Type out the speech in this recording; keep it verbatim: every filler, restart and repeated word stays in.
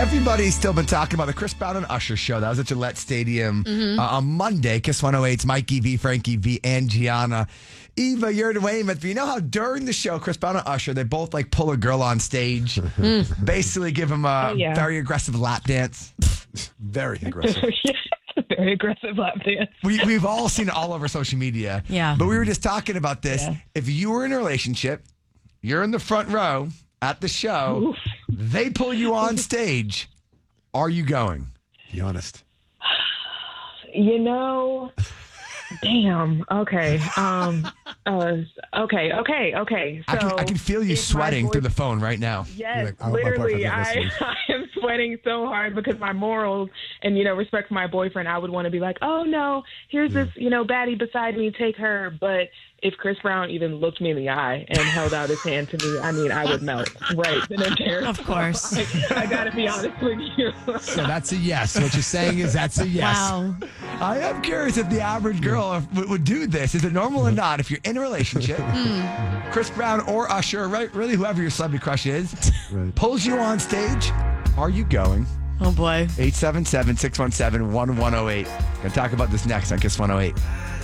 Everybody's still been talking about the Chris Brown and Usher show. That was at Gillette Stadium Mm-hmm. uh, on Monday. Kiss one oh eight's Mikey V, Frankie V, and Gianna. Eva, you're in Weymouth. But you know how during the show, Chris Brown and Usher, they both like pull a girl on stage, basically give him a Oh, yeah. very aggressive lap dance. Very aggressive. Very aggressive lap dance. We, we've all seen it all over social media. Yeah. But we were just talking about this. Yeah. If you were in a relationship, you're in the front row at the show, Oof. they pull you on stage. Are you going? Be honest. You know, damn. Okay. Um. Uh. Okay. Okay. Okay. So I can, I can feel you if my sweating boy- through the phone right now. Yes, Like, I hope my literally. boyfriend's not I, listening. I am sweating so hard because my morals and, you know, respect for my boyfriend, I would want to be like, oh, no, here's this, you know, baddie beside me, take her. But if Chris Brown even looked me in the eye and held out his hand to me, I mean, I would melt right then and there. Of course. I, I got to be honest with you. So that's a yes. What you're saying is that's a yes. Wow. I am curious if the average girl would, would do this. Is it normal or not? If you're in a relationship, Chris Brown or Usher, right? Really, whoever your celebrity crush is, Right. pulls you on stage, are you going? Oh, boy. eight seven seven, six one seven, one one oh eight. Gonna talk about this next on Kiss one oh eight.